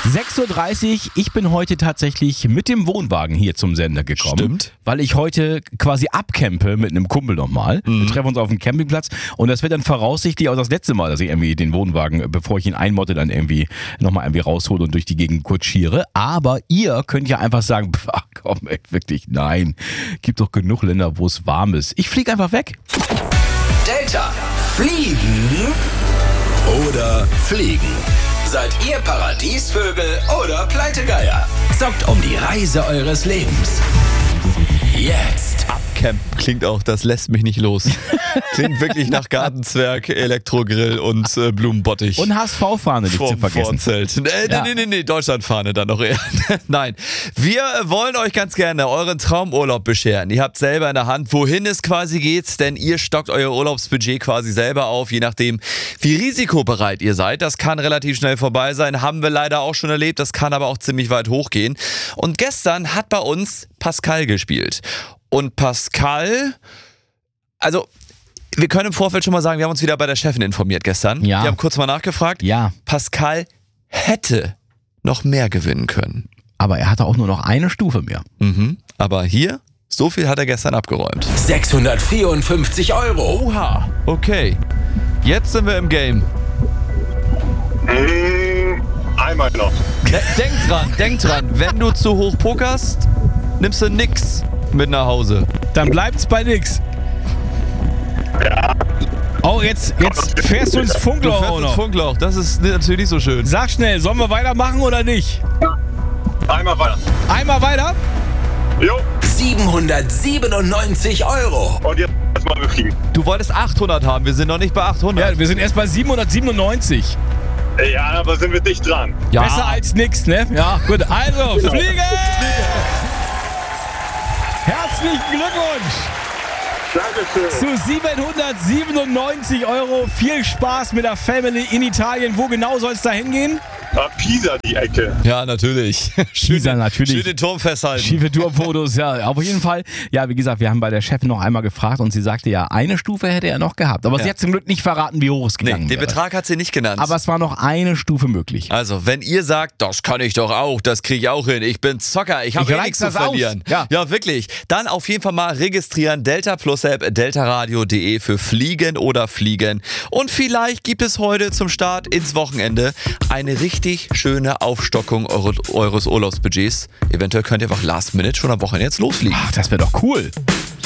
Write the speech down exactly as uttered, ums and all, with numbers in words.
sechs Uhr dreißig, ich bin heute tatsächlich mit dem Wohnwagen hier zum Sender gekommen. Stimmt. Weil ich heute quasi abcampe mit einem Kumpel nochmal. Mhm. Wir treffen uns auf dem Campingplatz und das wird dann voraussichtlich auch das letzte Mal, dass ich irgendwie den Wohnwagen, bevor ich ihn einmotte, dann irgendwie nochmal irgendwie raushole und durch die Gegend kutschiere. Aber ihr könnt ja einfach sagen, pff, komm, ey, wirklich, nein. Gibt doch genug Länder, wo es warm ist. Ich fliege einfach weg. Delta, fliegen oder fliegen? Seid ihr Paradiesvögel oder Pleitegeier? Zockt um die Reise eures Lebens. Jetzt. Abcamp klingt auch, das lässt mich nicht los. Klingt wirklich nach Gartenzwerg, Elektrogrill und äh, Blumenbottich. Und H S V-Fahne nicht Vom zu vergessen. Vorzelt. Äh, Ja. Nee, nee, nee, Deutschlandfahne dann noch eher. Nein, wir wollen euch ganz gerne euren Traumurlaub bescheren. Ihr habt selber in der Hand, wohin es quasi geht, denn ihr stockt euer Urlaubsbudget quasi selber auf, je nachdem, wie risikobereit ihr seid. Das kann relativ schnell vorbei sein, haben wir leider auch schon erlebt, das kann aber auch ziemlich weit hochgehen. Und gestern hat bei uns Pascal gespielt. Und Pascal, also wir können im Vorfeld schon mal sagen, wir haben uns wieder bei der Chefin informiert gestern. Ja. Wir haben kurz mal nachgefragt. Ja, Pascal hätte noch mehr gewinnen können. aber er hatte auch nur noch eine Stufe mehr. Mhm. Aber hier, so viel hat er gestern abgeräumt. sechshundertvierundfünfzig Euro. Oha. Okay. Jetzt sind wir im Game. Mmh, einmal noch. De- denk dran, denk dran. Wenn du zu hoch pokerst, nimmst du nix mit nach Hause. Dann bleibt's bei nix. Ja. Oh, jetzt, jetzt fährst du ins Du Funkloch fährst auch ins noch. Funkloch. Das ist natürlich nicht so schön. Sag schnell, sollen wir weitermachen oder nicht? Einmal weiter. Einmal weiter? Jo. siebenhundertsiebenundneunzig Euro. Und jetzt erstmal befliegen. Du wolltest achthundert haben. Wir sind noch nicht bei achthundert. Ja, wir sind erst bei siebenhundertsiebenundneunzig. Ja, aber sind wir dicht dran. Ja. Besser als nix, ne? Ja, gut. Also, fliegen! Herzlichen Glückwunsch Dankeschön. zu siebenhundertsiebenundneunzig Euro. Viel Spaß mit der Family in Italien. Wo genau soll es da hingehen? Ah, Pisa, die Ecke. Ja, natürlich. Pisa, natürlich. Schön den Turm festhalten. Schiefe Tourfotos, ja, auf jeden Fall. Ja, wie gesagt, wir haben bei der Chefin noch einmal gefragt und sie sagte ja, eine Stufe hätte er noch gehabt. Aber Ja. sie hat zum Glück nicht verraten, wie hoch es Nee, gegangen den wäre. Betrag hat sie nicht genannt. Aber es war noch eine Stufe möglich. Also, wenn ihr sagt, das kann ich doch auch, das kriege ich auch hin, ich bin Zocker, ich habe Ich eh reiz nichts zu das aus. verlieren. Ja. ja, wirklich. Dann auf jeden Fall mal registrieren, Delta Plus App, deltaradio punkt de für Fliegen oder Fliegen. Und vielleicht gibt es heute zum Start ins Wochenende eine richtig schöne Aufstockung eure, eures Urlaubsbudgets. Eventuell könnt ihr einfach last minute schon am Wochenende jetzt losfliegen. Ach, das wäre doch cool.